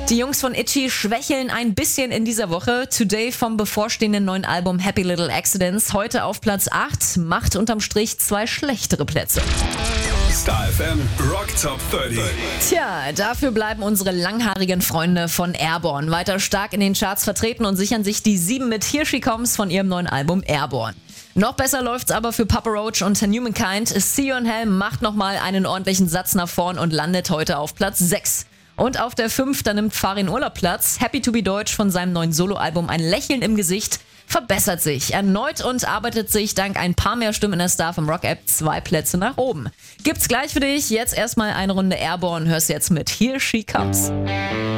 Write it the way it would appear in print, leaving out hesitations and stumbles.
Die Jungs von Itchy schwächeln ein bisschen in dieser Woche. Today vom bevorstehenden neuen Album Happy Little Accidents. Heute auf Platz 8, macht unterm Strich 2 schlechtere Plätze. Star FM Rock Top 30. Tja, dafür bleiben unsere langhaarigen Freunde von Airborne weiter stark in den Charts vertreten und sichern sich die 7 mit Here She Comes von ihrem neuen Album Airborne. Noch besser läuft's aber für Papa Roach und Humankind. See You in Hell macht nochmal einen ordentlichen Satz nach vorn und landet heute auf Platz 6. Und auf der 5, da nimmt Farin Urlaub Platz. Happy to be Deutsch von seinem neuen Soloalbum Ein Lächeln im Gesicht verbessert sich erneut und arbeitet sich dank ein paar mehr Stimmen in der Star vom Rock App 2 Plätze nach oben. Gibt's gleich für dich. Jetzt erstmal eine Runde Airborne. Hörst jetzt mit Here She Comes.